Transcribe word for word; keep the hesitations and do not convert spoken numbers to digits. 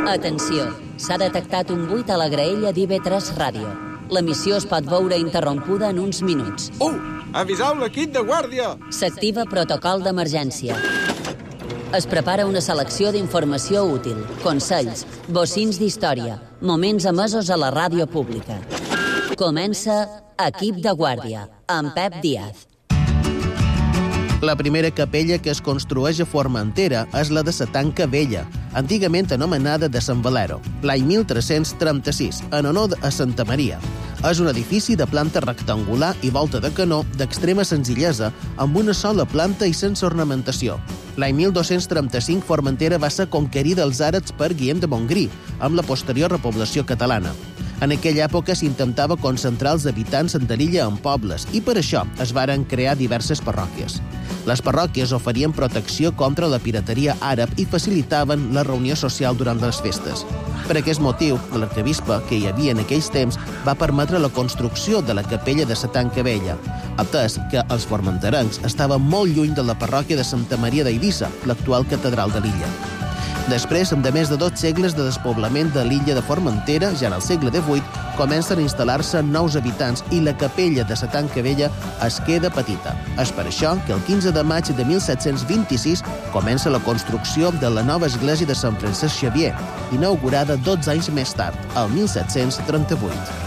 Atenció, s'ha detectat un buit a la graella d'I B tres Ràdio. L'emissió es pot veure interrompuda en uns minuts. Uh! Aviseu l'equip de guàrdia! S'activa protocol d'emergència. Es prepara una selecció d'informació útil, consells, bocins d'història, moments emesos a la ràdio pública. Comença Equip de Guàrdia, amb Pep Díaz. La primera capella que es construeix a Formentera és la de la Tanca Vella, antigament anomenada de Sant Valero, l'any mil tres-cents trenta-sis, en honor a Santa Maria. És un edifici de planta rectangular i volta de canó d'extrema senzillesa, amb una sola planta i sense ornamentació. L'any mil dos-cents trenta-cinc, Formentera va ser conquerida als àrabs per Guillem de Montgrí, amb la posterior repoblació catalana. En aquella època s'intentava concentrar els habitants de l'illa en pobles i per això es varen crear diverses parròquies. Les parròquies oferien protecció contra la pirateria àrab i facilitaven la reunió social durant les festes. Per aquest motiu, l'arquebisbe que hi havia en aquells temps va permetre la construcció de la capella de la Tanca Vella, atès que els formenterencs estaven molt lluny de la parròquia de Santa Maria d'Eivissa, l'actual catedral de l'illa. Després, de més de dos segles de despoblament de l'illa de Formentera, ja en el segle divuit, comencen a instal·lar-se nous habitants i la capella de la Tanca Vella es queda petita. És per això que el quinze de maig de mil set-cents vint-i-sis comença la construcció de la nova església de Sant Francesc Xavier, inaugurada dotze anys més tard, el mil set-cents trenta-vuit.